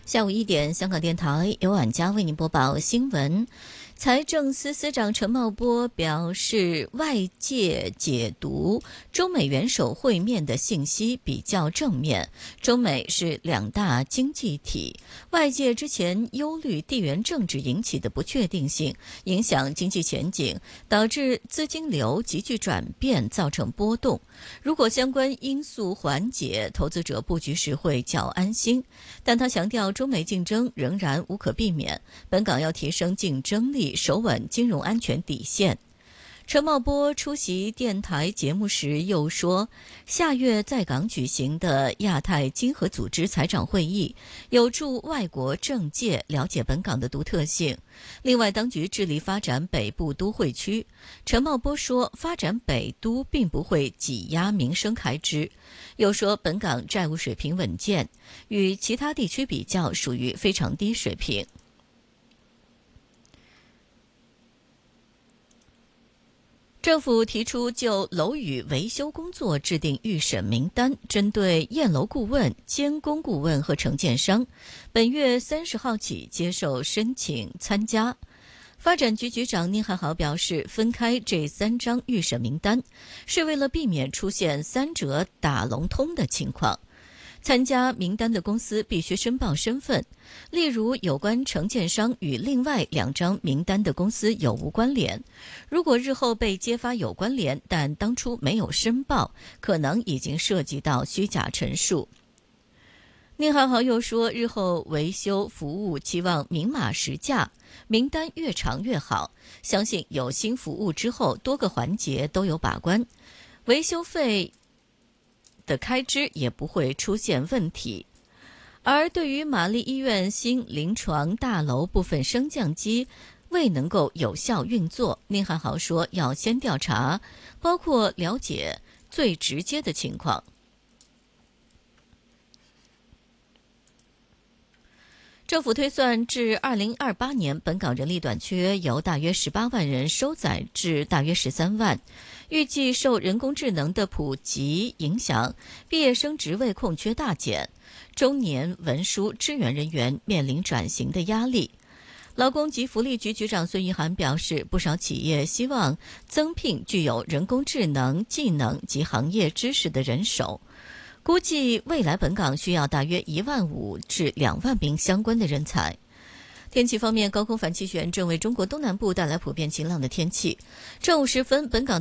下午1点，香港电台由婉佳为您播报新闻。财政司司长陈茂波表示，外界解读中美元首会面的信息比较正面，中美是两大经济体，外界之前忧虑地缘政治引起的不确定性影响经济前景，导致资金流急剧转变，造成波动。如果相关因素缓解，投资者布局时会较安心。但他强调，中美竞争仍然无可避免，本港要提升竞争力，守稳金融安全底线。陈茂波出席电台节目时又说，下月在港举行的亚太经合组织财长会议有助外国政界了解本港的独特性。另外，当局致力发展北部都会区。陈茂波说，发展北都并不会挤压民生开支，又说本港债务水平稳健，与其他地区比较属于非常低水平。政府提出就楼宇维修工作制定预审名单，针对验楼顾问、监工顾问和承建商，本月30号起接受申请参加。发展局局长宁汉豪表示，分开这3张预审名单，是为了避免出现3者打龙通的情况。参加名单的公司必须申报身份，例如有关承建商与另外2张名单的公司有无关联。如果日后被揭发有关联，但当初没有申报，可能已经涉及到虚假陈述。宁汉豪又说，日后维修服务期望明码实价，名单越长越好，相信有新服务之后，多个环节都有把关，维修费的开支也不会出现问题。而对于玛丽医院新临床大楼部分升降机未能够有效运作，宁汉豪说要先调查，包括了解最直接的情况。政府推算，至2028年，本港人力短缺由大约18万人收窄至大约13万。预计受人工智能的普及影响，毕业生职位空缺大减，中年文书支援人员面临转型的压力。劳工及福利局局长孙玉菡表示，不少企业希望增聘具有人工智能技能及行业知识的人手。估计未来本港需要大约15000至2万名相关的人才。天气方面，高空反气旋正为中国东南部带来普遍晴朗的天气。正午时分，本港